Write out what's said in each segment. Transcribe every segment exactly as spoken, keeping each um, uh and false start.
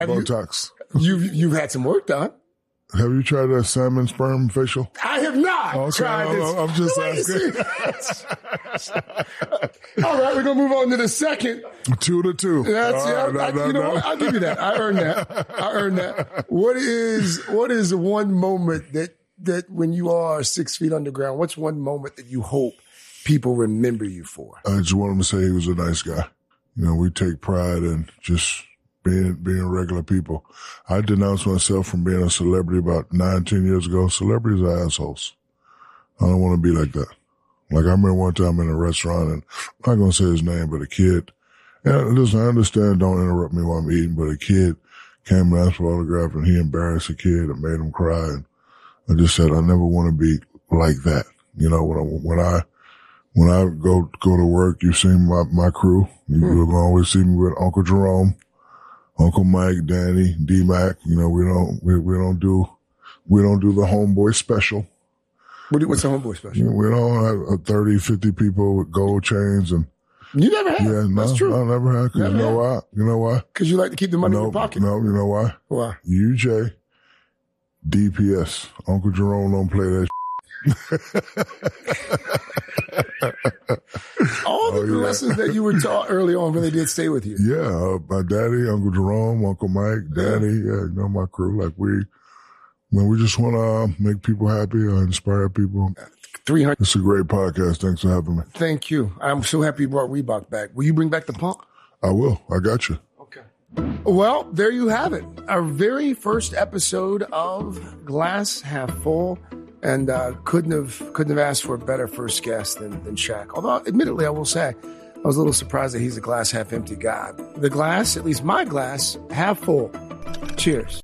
Botox. You, you've, you've had some work done. Have you tried that salmon sperm facial? I have not okay, tried I'm, this. I'm just asking. All right, we're going to move on to the second. Two to two. That's All it. right, I, no, I, you no, know no. what? I'll give you that. I earned that. I earned that. What is what is one moment that that when you are six feet underground, what's one moment that you hope people remember you for? I just want him to say he was a nice guy. You know, we take pride in just being being regular people. I denounced myself from being a celebrity about nine, ten years ago. Celebrities are assholes. I don't want to be like that. Like I remember one time in a restaurant, and I'm not going to say his name, but a kid, and listen, I understand don't interrupt me while I'm eating, but a kid came and asked for an autograph, and he embarrassed a kid and made him cry. And I just said, I never want to be like that. You know, when I, when I, when I go, go to work, you've seen my, my crew. You Hmm. will always see me with Uncle Jerome, Uncle Mike, Danny, D-Mac. You know, we don't, we, we don't do, we don't do the homeboy special. What, what's the homeboy special? We don't have thirty, fifty people with gold chains and. You never have. Yeah, no, That's true. I never have. Cause Never you know had. why? You know why? Because you like to keep the money no, in your pocket. No, you know why? Why? U J, D P S. Uncle Jerome don't play that All the Oh, yeah. lessons that you were taught early on really did stay with you. Yeah, uh, my daddy, Uncle Jerome, Uncle Mike, Danny, yeah, you know, my crew. Like we, when we just want to uh, make people happy or inspire people. three hundred. It's a great podcast. Thanks for having me. Thank you. I'm so happy you brought Reebok back. Will you bring back the pump? I will. I got you. Okay. Well, there you have it. Our very first episode of Glass Half Full. And uh, couldn't have couldn't have asked for a better first guest than, than Shaq. Although, admittedly, I will say, I was a little surprised that he's a glass half empty guy. The glass, at least my glass, half full. Cheers.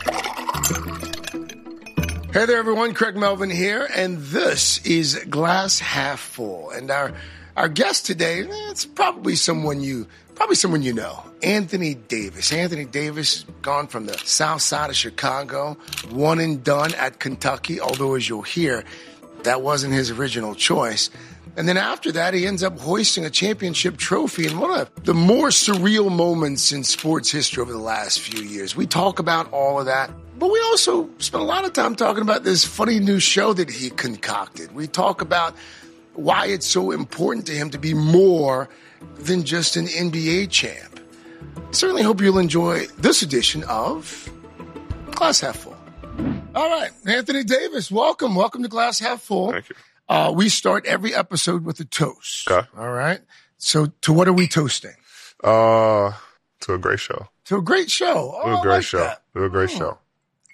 Hey there, everyone. Craig Melvin here, and this is Glass Half Full. And our our guest today, eh, it's probably someone you probably someone you know, Anthony Davis. Anthony Davis, gone from the south side of Chicago, one and done at Kentucky, although as you'll hear, that wasn't his original choice. And then after that, he ends up hoisting a championship trophy in one of the more surreal moments in sports history over the last few years. We talk about all of that, but we also spent a lot of time talking about this funny new show that he concocted. We talk about why it's so important to him to be more than just an N B A champ. Certainly hope you'll enjoy this edition of Glass Half Full. All right, Anthony Davis, welcome. Welcome to Glass Half Full. Thank you. Uh, we start every episode with a toast. Okay. All right. So to what are we toasting? Uh, to a great show. To a great show. Oh, To a I great like show. that. To a great Oh. show.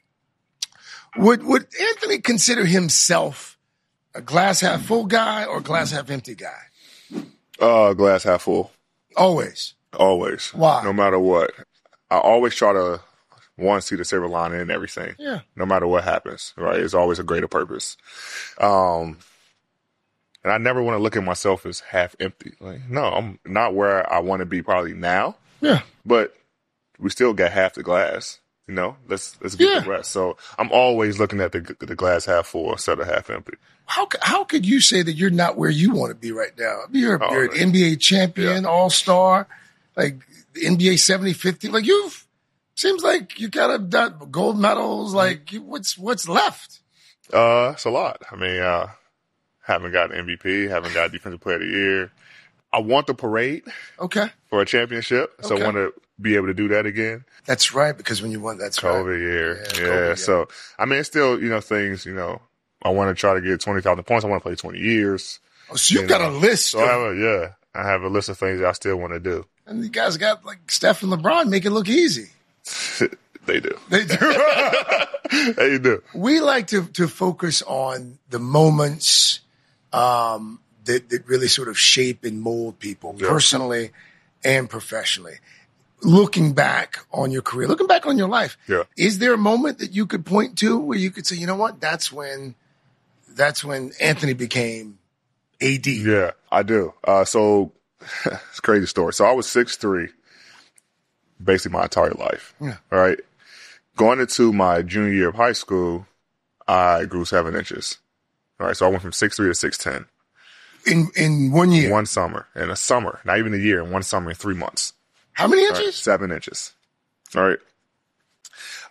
Would would Anthony consider himself a glass half full guy or glass half empty guy? Uh, glass half full. Always. Always. Why? No matter what. I always try to, one, see the silver lining in everything. Yeah. No matter what happens, right? It's always a greater purpose. Um, and I never want to look at myself as half empty. Like, no, I'm not where I want to be probably now, Yeah. but we still got half the glass. You know, let's let's get Yeah. the rest. So I'm always looking at the the glass half full instead of half empty. How c- how could you say that you're not where you want to be right now? You're, Oh, you're an man. N B A champion, all star, like the N B A seventy fifty. Like you've seems like you got a done gold medals. Like you- what's what's left? Uh, it's a lot. I mean, uh, haven't got M V P, haven't got Defensive Player of the Year. I want the parade Okay, for a championship, so Okay. I want to be able to do that again. that's right. Because when you won, that's COVID right. year, Yeah, yeah. COVID year. So I mean, it's still, you know, things. You know, I want to try to get twenty thousand points. I want to play twenty years. Oh, so you've You got know, a list, So I have a yeah, I have a list of things that I still want to do. and you guys got like Steph and LeBron make it look easy. They do. They do. They do. We like to to focus on the moments um, that that really sort of shape and mold people Yeah. personally and professionally. Looking back on your career, looking back on your life, Yeah. is there a moment that you could point to where you could say, you know what, that's when that's when Anthony became A D. Yeah, I do. Uh, so it's a crazy story. So I was six three, basically my entire life. Yeah. All right. Going into my junior year of high school, I grew seven inches. All right. So I went from six three to six ten. In in one year. One summer, in a summer, not even a year, in one summer, in three months. How many All right, inches? seven inches. All right.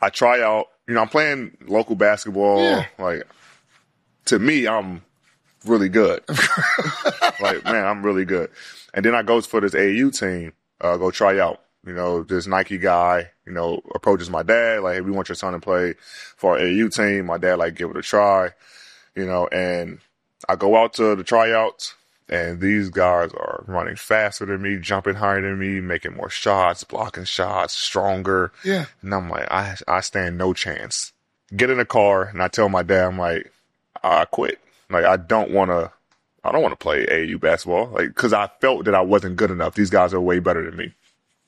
I try out. You know, I'm playing local basketball. Yeah. Like, to me, I'm really good. Like, man, I'm really good. And then I go for this A A U team, uh, go try out. You know, this Nike guy, you know, approaches my dad, like, hey, we want your son to play for our A A U team. My dad, like, give it a try, you know, and I go out to the tryouts, and these guys are running faster than me, jumping higher than me, making more shots, blocking shots, stronger. Yeah. And I'm like, I, I stand no chance. Get in the car, and I tell my dad, I'm like, I quit. Like, I don't want to, I don't want to play A A U basketball. Like, because I felt that I wasn't good enough. These guys are way better than me.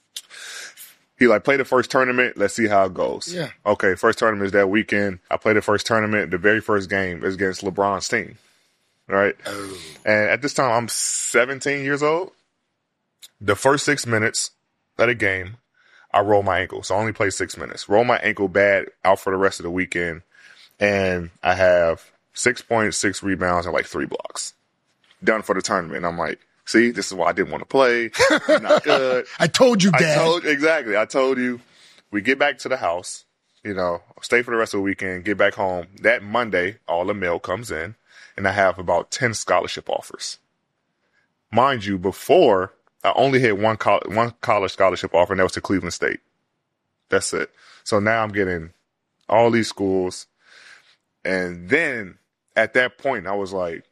He like, play the first tournament. Let's see how it goes. Yeah. Okay, first tournament is that weekend. I played the first tournament. The very first game is against LeBron's team. Right? Oh. And at this time, I'm seventeen years old. The first six minutes of the game, I roll my ankle. So I only play six minutes. Roll my ankle bad, out for the rest of the weekend. And I have six points, six rebounds, and like three blocks. Done for the tournament. And I'm like, see, this is why I didn't want to play. I'm not good. I told you, Dad. I told exactly. I told you. We get back to the house, you know, stay for the rest of the weekend, get back home. That Monday, all the mail comes in, and I have about ten scholarship offers. Mind you, before, I only had one, col- one college scholarship offer, and that was to Cleveland State. That's it. So now I'm getting all these schools. And then at that point, I was like,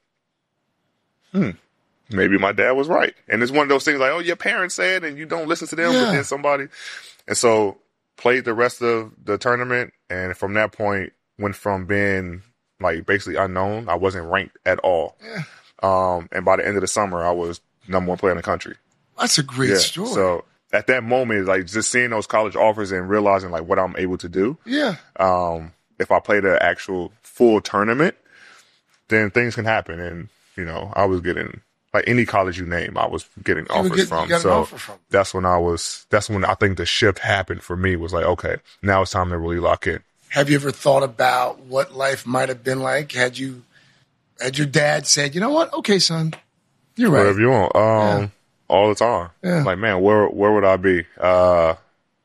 hmm. Maybe my dad was right. And it's one of those things like, oh, your parents said, and you don't listen to them, yeah. but then somebody. And so played the rest of the tournament. And from that point, went from being like basically unknown. I wasn't ranked at all. Yeah. Um, and by the end of the summer, I was number one player in the country. That's a great yeah. story. So at that moment, like just seeing those college offers and realizing like what I'm able to do. Yeah. Um, if I play the actual full tournament, then things can happen. And, you know, I was getting, like any college you name, I was getting You offers get, from. you got an So offer from. that's when I was, that's when I think the shift happened for me was like, okay, now it's time to really lock in. Have you ever thought about what life might have been like had you, had your dad said, you know what? Okay, son, you're right. Whatever you want. Um, Yeah. all the time. Yeah. Like, man, where, where would I be? Uh,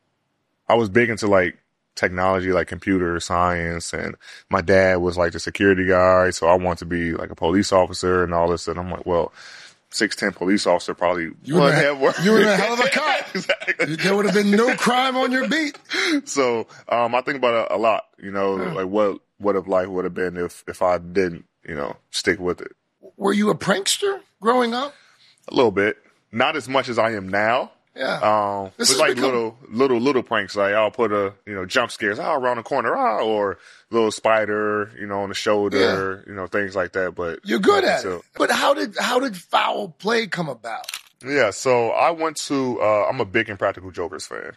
I was big into like technology, like computer science, and my dad was like the security guy. So I wanted to be like a police officer and all this. And I'm like, well, six ten police officer probably You would were have worked. You were a hell of a cop. Exactly. There would have been no crime on your beat. So um, I think about it a lot, you know, yeah. like what what if life would have been if if I didn't, you know, stick with it. Were you a prankster growing up? A little bit, not as much as I am now. Yeah. Um, This it's has like become- little little little pranks. Like I'll put a you know jump scares, ah around the corner, ah, or little spider, you know, on the shoulder, you know, things like that. But You're good at so, it. But how did how did foul play come about? Yeah, so I went to. Uh, I'm a big Impractical Jokers fan,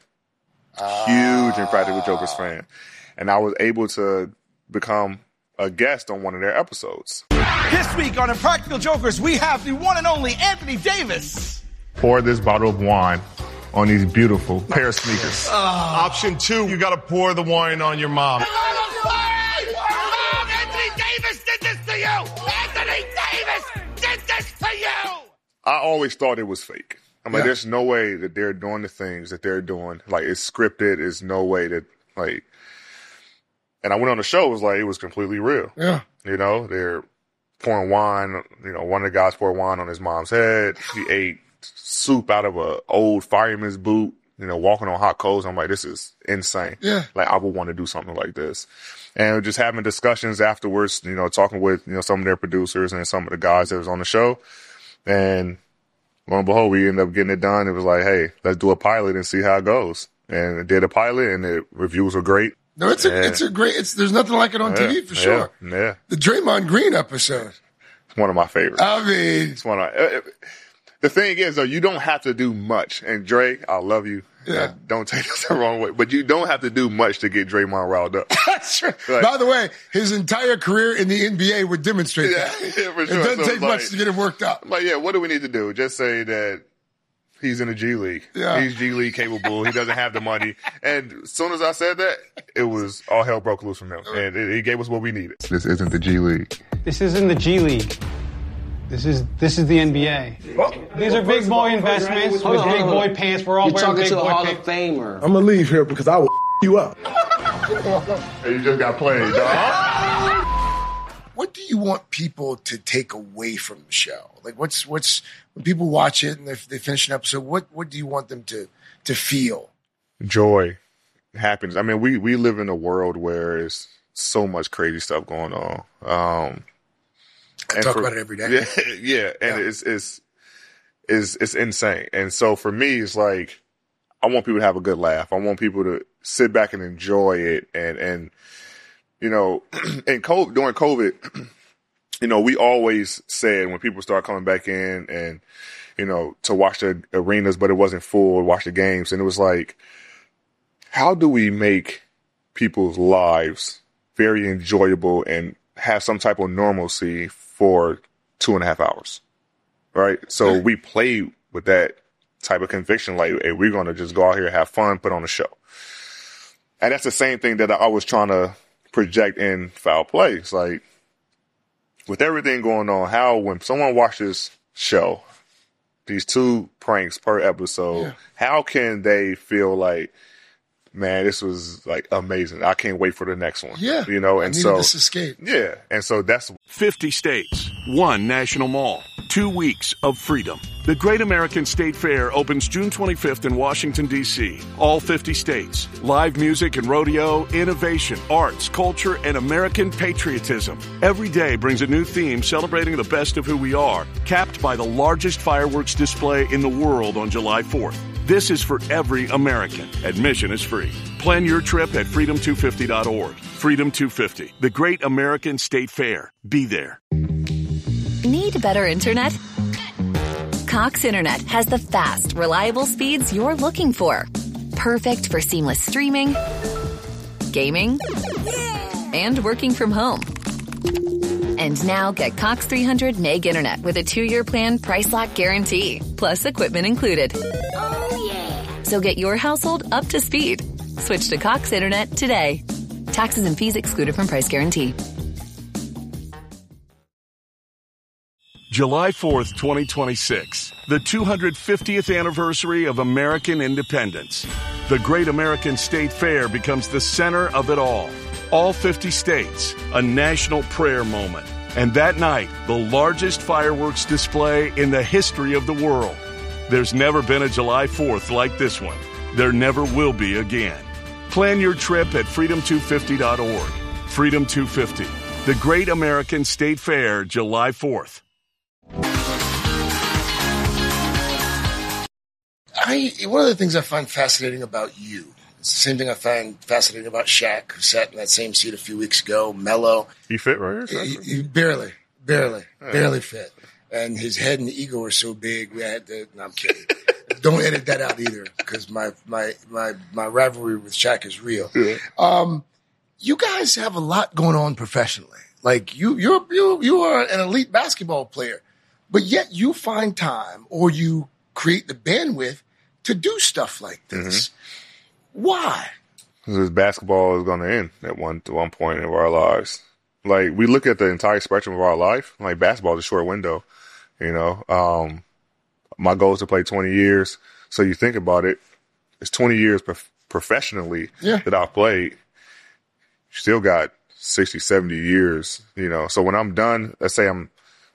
huge Impractical Jokers fan, and I was able to become a guest on one of their episodes. This week on Impractical Jokers, we have the one and only Anthony Davis. Pour this bottle of wine on these beautiful pair of sneakers. Uh, option two, you got to pour the wine on your mom. Mom, Anthony Davis did this to you! Anthony Davis did this to you! I always thought it was fake. I'm like, Yeah. there's no way that they're doing the things that they're doing. Like, it's scripted. There's no way that, like, and I went on the show. It was like, it was completely real. Yeah. You know, they're pouring wine. You know, one of the guys poured wine on his mom's head. He ate soup out of a old fireman's boot, you know, walking on hot coals. I'm like, this is insane. Yeah. Like, I would want to do something like this. And just having discussions afterwards, you know, talking with, you know, some of their producers and some of the guys that was on the show. And lo and behold, we ended up getting it done. It was like, hey, let's do a pilot and see how it goes. And did a pilot, and the reviews were great. No, it's a Yeah. it's a great. It's there's nothing like it on Yeah, T V for sure. Yeah, yeah. The Draymond Green episode. It's one of my favorites. I mean, It's one of my, uh, the thing is, though, you don't have to do much. And Dre, I love you. Yeah. Uh, don't take this the wrong way. But you don't have to do much to get Draymond riled up. that's true. Like- By the way, his entire career in the N B A would demonstrate Yeah, that. yeah, for It sure. doesn't So take it's much like- to get him worked up. I'm like, yeah, what do we need to do? Just say that he's in the G League. Yeah. He's G League capable. He doesn't have the money. And as soon as I said that, it was all hell broke loose from him. And it, he gave us what we needed. This isn't the G League. This isn't the G League. This is this is the N B A. These are big boy investments Hold with on, big hold on. boy pants. We're all You're wearing talking big to a boy Hall pants. of Famer. I'm gonna leave here because I will you up. Hey, you just got played, dog. What do you want people to take away from the show? Like, what's what's when people watch it and if they finish an episode, what what do you want them to to feel? Joy, happiness. I mean, we we live in a world where there's so much crazy stuff going on. Um, I talk for, about it every day. Yeah, yeah, and yeah. it's it's it's it's insane. And so for me, it's like I want people to have a good laugh. I want people to sit back and enjoy it, and and. You know, in COVID, during COVID, you know, we always said when people start coming back in and, you know, to watch the arenas, but it wasn't full, watch the games. And it was like, how do we make people's lives very enjoyable and have some type of normalcy for two and a half hours? Right. So we play with that type of conviction. Like, hey, we're going to just go out here, have fun, put on a show. And that's the same thing that I was trying to project in Foul Play. It's like, with everything going on, how when someone watches show, these two pranks per episode, yeah. how can they feel like, man, this was like amazing. I can't wait for the next one. Yeah. You know, and I needed so this escape. Yeah. And so that's fifty states, one national mall, two weeks of freedom. The Great American State Fair opens June twenty-fifth in Washington, D C All fifty states. Live music and rodeo, innovation, arts, culture, and American patriotism. Every day brings a new theme celebrating the best of who we are, capped by the largest fireworks display in the world on July fourth. This is for every American. Admission is free. Plan your trip at freedom two fifty dot org. Freedom two fifty, the Great American State Fair. Be there. Need better internet? Cox Internet has the fast, reliable speeds you're looking for. Perfect for seamless streaming, gaming, and working from home. And now get Cox three hundred meg internet with a two-year plan price lock guarantee, plus equipment included. Oh, yeah. So get your household up to speed. Switch to Cox Internet today. Taxes and fees excluded from price guarantee. July fourth, twenty twenty-six, the two hundred fiftieth anniversary of American independence. The Great American State Fair becomes the center of it all. All fifty states, a national prayer moment. And that night, the largest fireworks display in the history of the world. There's never been a July fourth like this one. There never will be again. Plan your trip at freedom two fifty dot org. Freedom two fifty, the Great American State Fair, July fourth. I, one of the things I find fascinating about you, it's the same thing I find fascinating about Shaq, who sat in that same seat a few weeks ago, Melo. He fit right here? He, he barely, barely, yeah. barely fit. And his head and ego are so big, we had to, no, I'm kidding. Don't edit that out either, because my, my, my, my rivalry with Shaq is real. Yeah. Um, you guys have a lot going on professionally. Like, you, you're, you, you are an elite basketball player, but yet you find time or you create the bandwidth to do stuff like this. Mm-hmm. Why? Because basketball is going to end at one at one point in our lives. Like, we look at the entire spectrum of our life. Like, basketball is a short window. You know, um, my goal is to play twenty years. So you think about it, it's twenty years prof- professionally yeah. that I've played. Still got sixty, seventy years, you know. So when I'm done, let's say I'm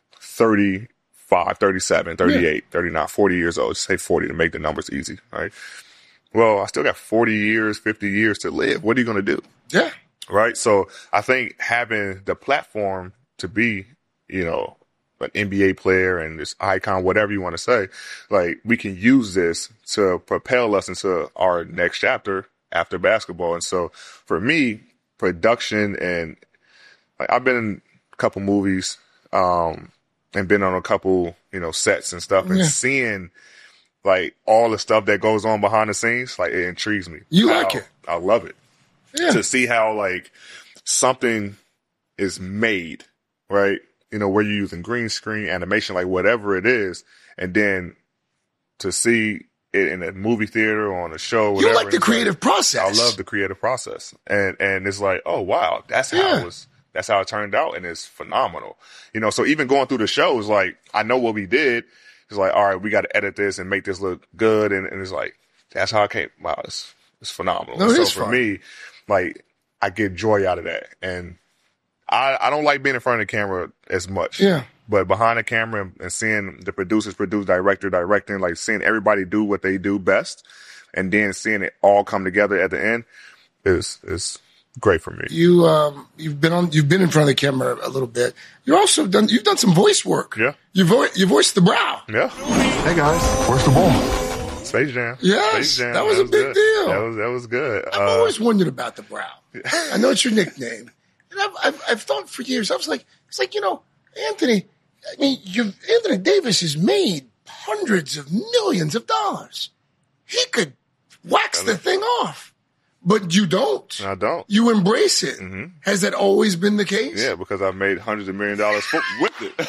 thirty-five, thirty-seven, thirty-eight, yeah. thirty-nine, forty years old. Just say forty to make the numbers easy, right? Well, I still got forty years, fifty years to live. What are you going to do? Yeah. Right? So I think having the platform to be, you know, an N B A player and this icon, whatever you want to say, like, we can use this to propel us into our next chapter after basketball. And so for me, production and like, I've been in a couple movies, um, and been on a couple, you know, sets and stuff, and yeah. seeing like all the stuff that goes on behind the scenes, like, it intrigues me. You I, like it? I love it. Yeah. To see how like something is made, right? You know, where you're using green screen, animation, like whatever it is, and then to see it in a movie theater or on a show. Whatever, you like the creative like, process. I love the creative process, and and it's like, oh wow, that's how yeah. it was. That's how it turned out, and it's phenomenal. You know, so even going through the show is like, I know what we did. It's like, all right, we got to edit this and make this look good, and, and it's like, that's how I came. Wow, it's it's phenomenal. No, it so is for fun. me, like, I get joy out of that. And I, I don't like being in front of the camera as much. Yeah. But behind the camera and, and seeing the producers produce, director directing, like seeing everybody do what they do best, and then seeing it all come together at the end is is great for me. You um you've been on you've been in front of the camera a little bit. You also done you've done some voice work. Yeah. You vo- you voiced the Brow. Yeah. Hey guys, where's the ball? Space Jam. Yes, Space Jam. that was a big good. deal. That was that was good. I've Uh, always wondered about the Brow. I know it's your nickname, and I've, I've I've thought for years. I was like, it's like you know, Anthony. I mean, you Anthony Davis has made hundreds of millions of dollars. He could wax the thing off, but you don't. I don't. You embrace it. Mhm. Has that always been the case? Yeah, because I've made hundreds of million dollars fo- with it.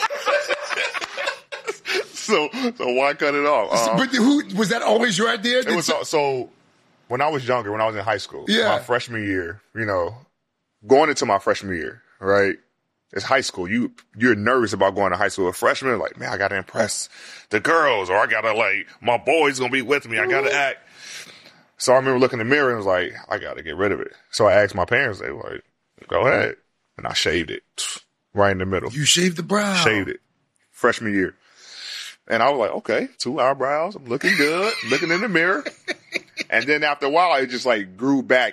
so so why cut it off? Um, but who was that always your idea? It was so, so when I was younger, when I was in high school, Yeah. my freshman year, you know, going into my freshman year, right? It's high school. You you're nervous about going to high school. A freshman, like, man, I gotta impress the girls, or I gotta like my boy's gonna be with me. I gotta act. So I remember looking in the mirror and was like, I gotta get rid of it. So I asked my parents, they were like, go ahead, and I shaved it right in the middle. You shaved the brow. Shaved it freshman year. And I was like, okay, two eyebrows. I'm looking good, looking in the mirror. And then after a while, it just like grew back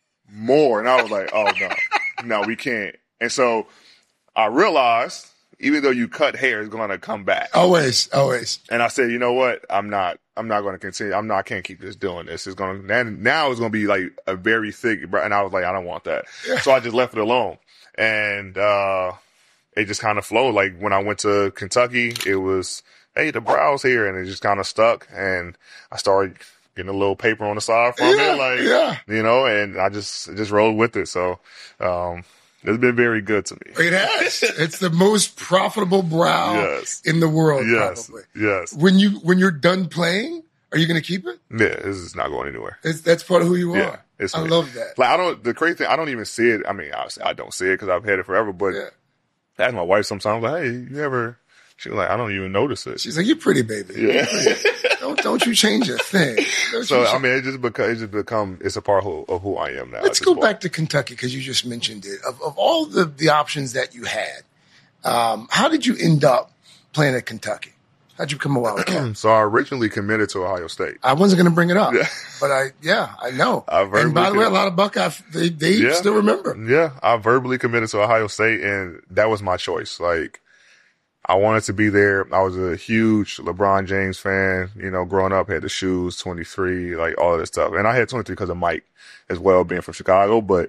more. And I was like, oh no, no, we can't. And so I realized, even though you cut hair, it's going to come back. Always, always. And I said, you know what? I'm not, I'm not going to continue. I'm not, I can't keep this doing this. It's going to, now it's going to be like a very thick, and I was like, I don't want that. So I just left it alone. And, uh, it just kind of flowed. Like when I went to Kentucky, it was, hey, the brow's here. And it just kind of stuck. And I started getting a little paper on the side from Yeah, it. Like, yeah. you know, and I just, just rolled with it. So, um, it's been very good to me. It has. It's the most profitable brow Yes. in the world, Yes. probably. Yes. When you when you're done playing, are you going to keep it? Yeah, this is not going anywhere. It's, that's part of who you Yeah, are. it's I me. love that. Like I don't. The crazy thing, I don't even see it. I mean, obviously, I don't see it because I've had it forever. But Yeah. I ask my wife sometimes, like, "Hey, you ever?" She was like, "I don't even notice it." She's like, "You're pretty, baby. Yeah. don't don't you change a thing." Don't So you I change- mean, it just become it just become it's a part of, of who I am now. at Let's this go point. back to Kentucky because you just mentioned it. Of, of all the, the options that you had, um, how did you end up playing at Kentucky? How'd you come about? So I originally committed to Ohio State. I wasn't going to bring it up, Yeah. but I, yeah, I know. I And by verbally the way, a could- lot of Buckeye, they, they Yeah. still remember. Yeah, I verbally committed to Ohio State, and that was my choice. Like, I wanted to be there. I was a huge LeBron James fan. You know, growing up, had the shoes, twenty-three, like all of this stuff. And I had twenty-three because of Mike as well, being from Chicago. But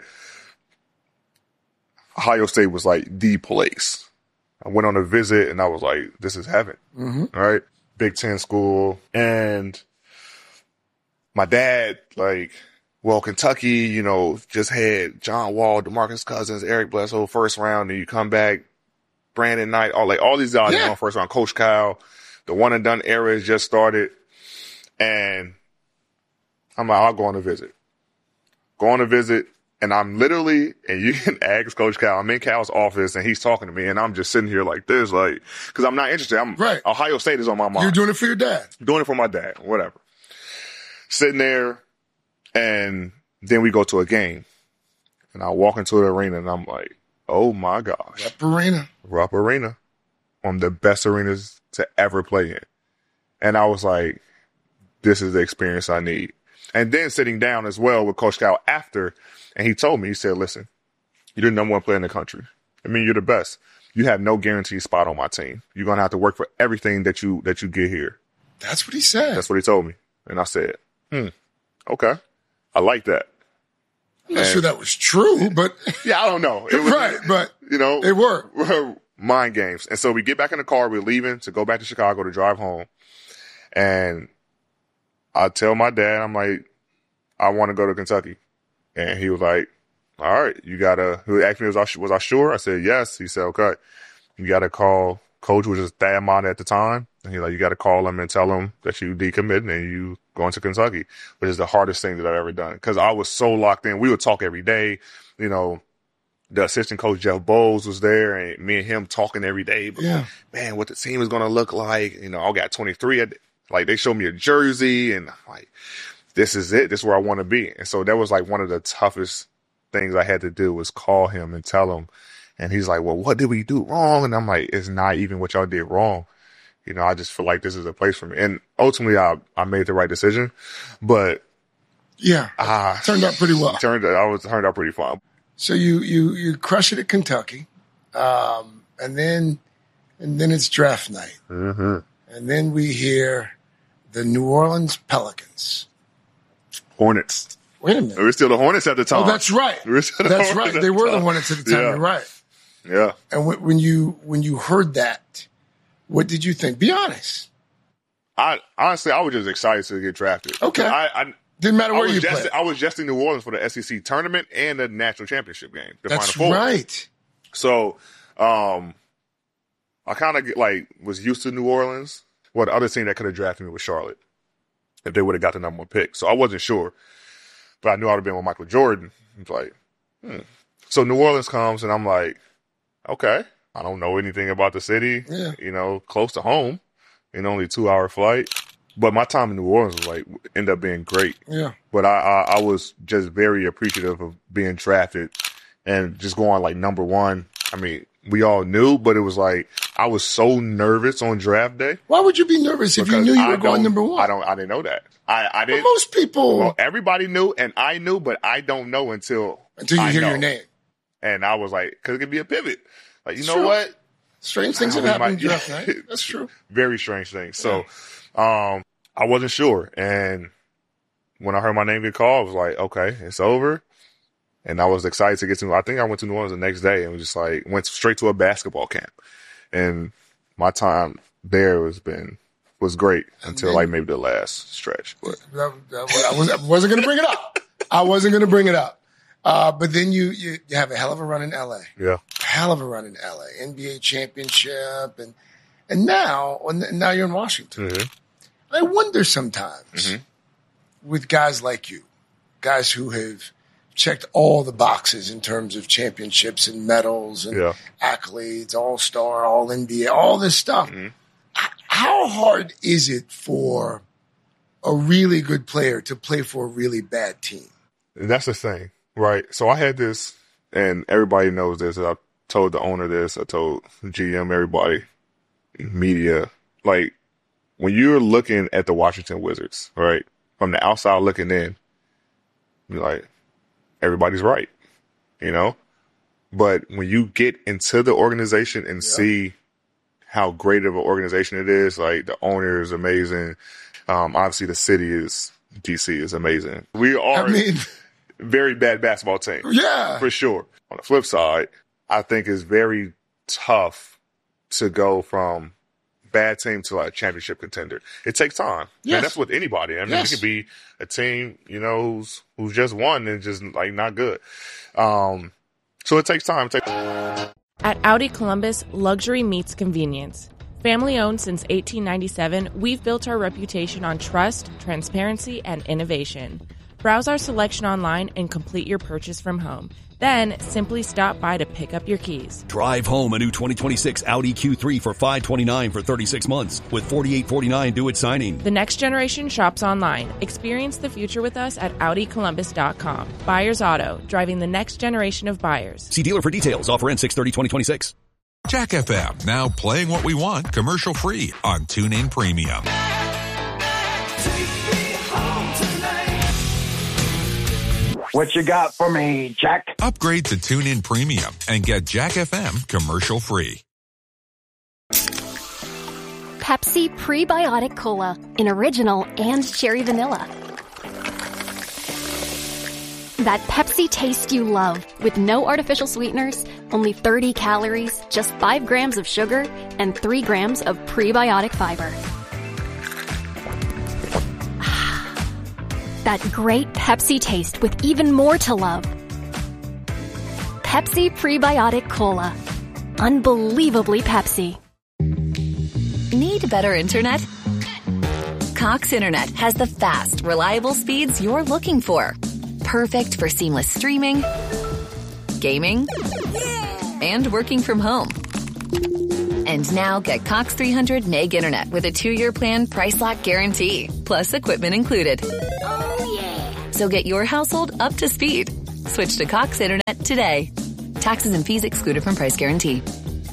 Ohio State was like the place. I went on a visit, and I was like, this is heaven. Mm-hmm. All right. Big Ten school. And my dad, like, well, Kentucky, you know, just had John Wall, DeMarcus Cousins, Eric Bledsoe first round, and you come back, Brandon Knight, all like all these guys Yeah. on first round, Coach Kyle, the one and done era has just started. And I'm like, I'll go on a visit. Go on a visit. And I'm literally, and you can ask Coach Cal, I'm in Cal's office and he's talking to me and I'm just sitting here like this, like, cause I'm not interested. I'm Right. Ohio State is on my mind. You're doing it for your dad. Doing it for my dad, whatever. Sitting there and then we go to a game and I walk into the arena and I'm like, oh my gosh. Rupp Arena. Rupp Arena. One of the best arenas to ever play in. And I was like, this is the experience I need. And then sitting down as well with Coach Cal after, and he told me, he said, listen, you're the number one player in the country. I mean, you're the best. You have no guaranteed spot on my team. You're going to have to work for everything that you that you get here. That's what he said. That's what he told me. And I said, hmm, okay. I like that. I'm not and- sure that was true, but Yeah, I don't know. It was, right, but you know, it worked. mind games. And so we get back in the car, we're leaving to go back to Chicago to drive home. And I tell my dad, I'm like, I want to go to Kentucky. And he was like, all right, you got to, he asked me, was I, was I sure? I said, yes. He said, okay, you got to call Coach, which was Thad Matta at the time. And he like, you got to call him and tell him that you decommitting and you going to Kentucky, which is the hardest thing that I've ever done. Cause I was so locked in. We would talk every day, you know. The assistant coach, Jeff Bowles, was there, and me and him talking every day. But, Yeah. man, what the team is going to look like. You know, I got twenty-three. At, like, they showed me a jersey, and I'm like, this is it. This is where I want to be. And so that was, like, one of the toughest things I had to do was call him and tell him. And he's like, well, what did we do wrong? And I'm like, it's not even what y'all did wrong. You know, I just feel like this is a place for me. And ultimately, I, I made the right decision. But yeah, uh, turned out pretty well. Turned I was turned out pretty fun. So you you you crush it at Kentucky, um, and then and then it's draft night, mm-hmm. and then we hear the New Orleans Pelicans, Hornets. Wait a minute, we were still the Hornets at the time. Oh, that's right. We were still the that's Hornets right. at They the were time. the Hornets at the time. Yeah. You're right. Yeah. And w- when you when you heard that, what did you think? Be honest. I honestly, I was just excited to get drafted. Okay. I, I didn't matter where I was you just, played. I was just in New Orleans for the S E C tournament and the national championship game. The That's Final Four. right. So, um, I kind of like was used to New Orleans. Well, the other team that could have drafted me was Charlotte if they would have got the number one pick. So I wasn't sure, but I knew I would have been with Michael Jordan. It's like, hmm. So New Orleans comes and I'm like, okay, I don't know anything about the city. Yeah. You know, close to home, and only a two hour flight. But my time in New Orleans was like ended up being great. Yeah. But I, I I was just very appreciative of being drafted and just going like number one. I mean, we all knew, but it was like I was so nervous on draft day. Why would you be nervous if you Because knew you I were going don't- number one? I don't. I didn't know that. I I But didn't. most people, Well, everybody knew, and I knew, but I don't know until until you I hear know. your name. And I was like, because it could be a pivot. Like, you It's know true. what? Strange things have We happened might- draft night. That's true. Very strange things. So, um, I wasn't sure. And when I heard my name get called, I was like, okay, it's over. And I was excited to get to, I think I went to New Orleans the next day and was just like, went straight to a basketball camp. And my time there was been, was great until then- like maybe the last stretch. But That- that- I, was, I wasn't going to bring it up. I wasn't going to bring it up. Uh, but then you, you you have a hell of a run in L A. yeah. Hell of a run in L A. N B A championship. And and now, and now you're in Washington. Mhm. I wonder sometimes Mhm. with guys like you, guys who have checked all the boxes in terms of championships and medals and Yeah. accolades, all-star, all N B A, all this stuff. Mhm. H- How hard is it for a really good player to play for a really bad team? And that's the thing, right? So I had this, and everybody knows this. I told the owner this. I told G M, everybody, media. Like, when you're looking at the Washington Wizards, right, from the outside looking in, you're like, everybody's right, you know? But when you get into the organization and see how great of an organization it is, like the owner is amazing. Um, obviously, the city is, D C is amazing. We are I mean, a very bad basketball team. yeah. For sure. On the flip side, I think it's very tough to go from bad team to like a championship contender. It takes time. Yes. Man, that's with anybody. I mean, Yes. it could be a team, you know, who's who's just won and just like not good. Um, so it takes time. It takes At Audi Columbus, luxury meets convenience. Family owned since eighteen ninety-seven, we've built our reputation on trust, transparency, and innovation. Browse our selection online and complete your purchase from home. Then simply stop by to pick up your keys. Drive home a new twenty twenty-six Audi Q three for five hundred twenty-nine dollars for thirty-six months with forty-eight forty-nine due at signing. The next generation shops online. Experience the future with us at Audi Columbus dot com. Buyers Auto, driving the next generation of buyers. See dealer for details. Offer ends six thirty twenty twenty-six. Jack F M, now playing what we want, commercial free on TuneIn Premium. What you got for me, Jack? Upgrade to TuneIn Premium and get Jack F M commercial free. Pepsi Prebiotic Cola in original and cherry vanilla. That Pepsi taste you love with no artificial sweeteners, only thirty calories, just five grams of sugar, and three grams of prebiotic fiber. That great Pepsi taste with even more to love. Pepsi Prebiotic Cola. Unbelievably Pepsi. Need better internet? Cox Internet has the fast, reliable speeds you're looking for. Perfect for seamless streaming, gaming, and working from home. And now get Cox three hundred meg internet with a two-year plan price lock guarantee, plus equipment included. Oh, yeah. So get your household up to speed Switch to Cox Internet today. Taxes and fees excluded from price guarantee.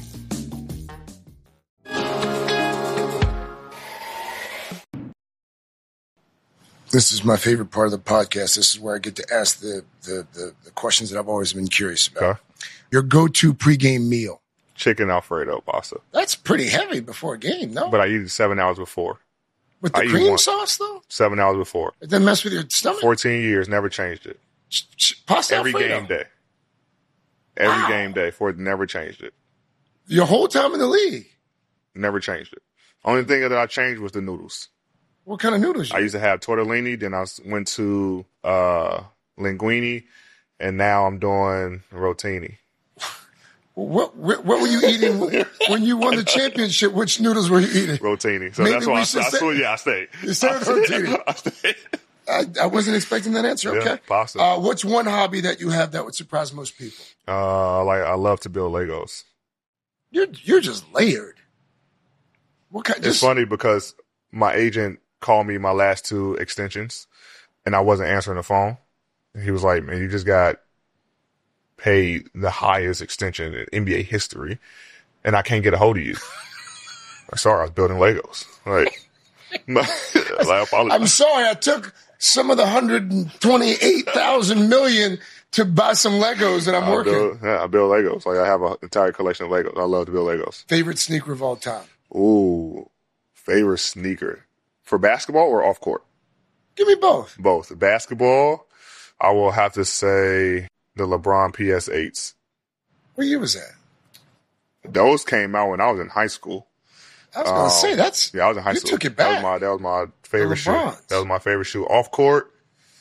This is my favorite part of the podcast. This is where I get to ask the the, the, the questions that I've always been curious about. Okay. Your go-to pregame meal. Chicken Alfredo pasta. That's pretty heavy before a game, no? But I eat it seven hours before. With the I eat cream one. sauce, though? Seven hours before. It doesn't mess with your stomach? fourteen years, never changed it. Ch- ch- pasta Every Alfredo? game day. Every Wow. game day for it, never changed it. Your whole time in the league? Never changed it. Only thing that I changed was the noodles. What kind of noodles you I used to have tortellini, then I went to uh, linguine, and now I'm doing rotini. What, what what were you eating when you won the championship? Which noodles were you eating? Rotini. So Maybe that's we why I, I, should I, say- yeah, I stayed. You said I stayed. rotini. I stayed. I, I wasn't expecting that answer. Yeah, Okay. pasta. Uh, what's one hobby that you have that would surprise most people? Uh, like I love to build Legos. You're you're just layered. What kind? It's Just, funny because my agent called me my last two extensions, and I wasn't answering the phone. And he was like, "Man, you just got paid the highest extension in N B A history, and I can't get a hold of you." I'm sorry, I was building Legos. Like, like I apologize. I'm sorry, I took some of the hundred and twenty-eight thousand million to buy some Legos that I'm I working. build, yeah, I build Legos. Like I have an entire collection of Legos. I love to build Legos. Favorite sneaker of all time? Ooh, favorite sneaker for basketball or off court? Give me both. Both. Basketball, I will have to say the LeBron P S eights. What year was that? Those came out when I was in high school. I was going to Um, say that's Yeah, I was in high you school. took it That back. was my that was my favorite shoe. LeBrons. That was my favorite shoe. Off court.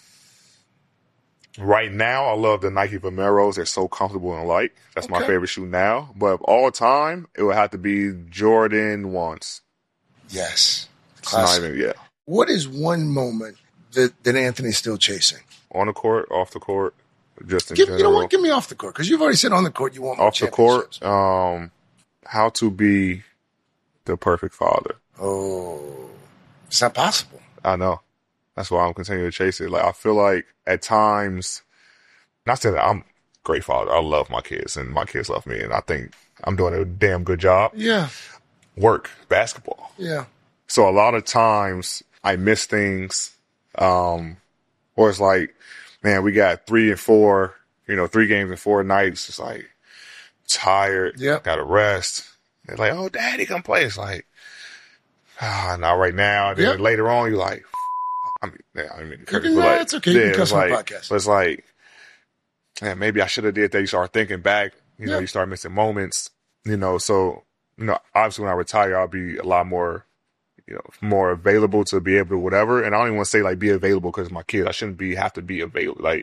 Right now, I love the Nike Vomeros. They're so comfortable and light. That's my Okay. favorite shoe now. But of all time, it would have to be Jordan ones. Yes. It's not Classic. even, yeah. What is one moment that, that Anthony's still chasing? On the court, off the court, just in Give, general. you know what? Give me off the court because you've already said on the court you want more Off the championships. court, um, how to be the perfect father. Oh, it's not possible. I know. That's why I'm continuing to chase it. Like I feel like at times, not saying that I'm a great father. I love my kids and my kids love me, and I think I'm doing a damn good job. Yeah, Work, basketball. yeah. So a lot of times I miss things, um, or it's like, man, we got three and four, you know, three games in four nights. It's like tired. Yep. Got to rest. They're like, oh, daddy, come play. It's like, ah, not right now. Then Yep. later on, you're like, I mean, yeah, I mean, You can- but nah, like, it's okay. You can yeah, cuss it's on the like, podcast. but it's like, man, maybe I should have did that. You start thinking back, you know, Yeah. you start missing moments, you know, so, you know, obviously when I retire, I'll be a lot more, you know, more available to be able to whatever. And I don't even want to say like be available because my kid, I shouldn't be, have to be available. Like,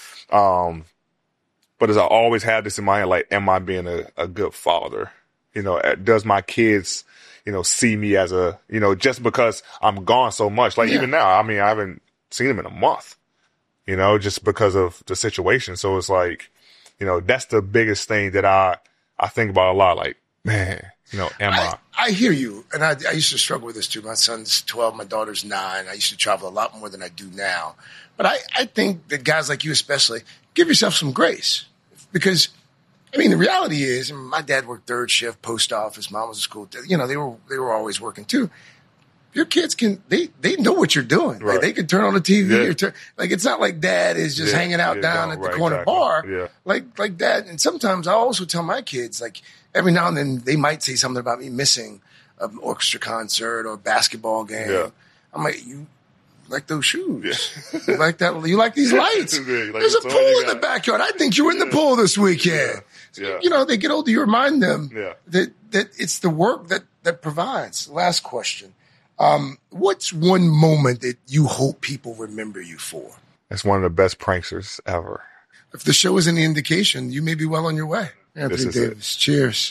um, but as I always have this in mind, like, am I being a, a good father? You know, uh, does my kids, you know, see me as a, you know, just because I'm gone so much, like Yeah. even now, I mean, I haven't seen them in a month, you know, just because of the situation. So it's like, you know, that's the biggest thing that I, I think about a lot. Like, man, you know, am I? I, I hear you, and I, I used to struggle with this too. My son's twelve, my daughter's nine. I used to travel a lot more than I do now. But I, I think that guys like you especially, give yourself some grace. Because, I mean, the reality is, and my dad worked third shift, post office, mom was a school, you know, they were they were always working too. Your kids can, they, they know what you're doing. Like, Right. they can turn on the T V. Yeah. Or turn, like, it's not like dad is just Yeah, hanging out yeah, down no, at the right, corner exactly. bar. Yeah. Like, like that. And sometimes I also tell my kids, like, every now and then they might say something about me missing an orchestra concert or a basketball game. Yeah. I'm like, you like those shoes? You like that? You like these lights? Yeah, you like There's a the pool toy you in the got. backyard. I think you were in the pool this weekend. Yeah. You know, they get older, you remind them Yeah. that, that it's the work that, that provides. Last question. Um, what's one moment that you hope people remember you for? It's one of the best pranksters ever. If the show is any indication, you may be well on your way. Anthony is it. Davis, cheers.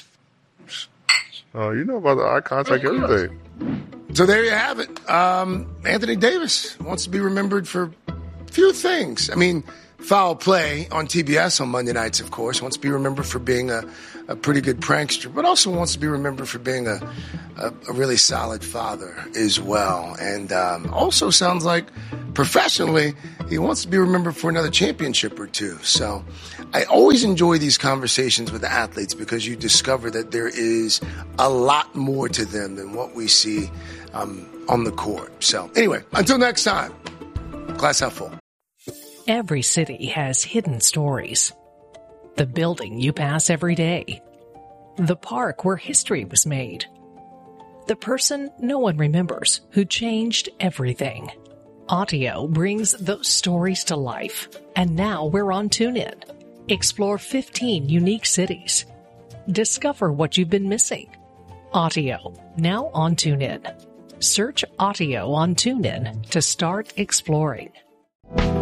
Oh, you know about the eye contact, everything. So there you have it. Um, Anthony Davis wants to be remembered for a few things. I mean, Foul Play on T B S on Monday nights, of course. Wants to be remembered for being a, a pretty good prankster, but also wants to be remembered for being a, a, a really solid father as well. And um, also sounds like professionally, he wants to be remembered for another championship or two. So I always enjoy these conversations with the athletes because you discover that there is a lot more to them than what we see um, on the court. So anyway, until next time, Glass Half Full. Every city has hidden stories. The building you pass every day. The park where history was made. The person no one remembers who changed everything. Audio brings those stories to life. And now we're on TuneIn. Explore fifteen unique cities. Discover what you've been missing. Audio, now on TuneIn. Search Audio on TuneIn to start exploring.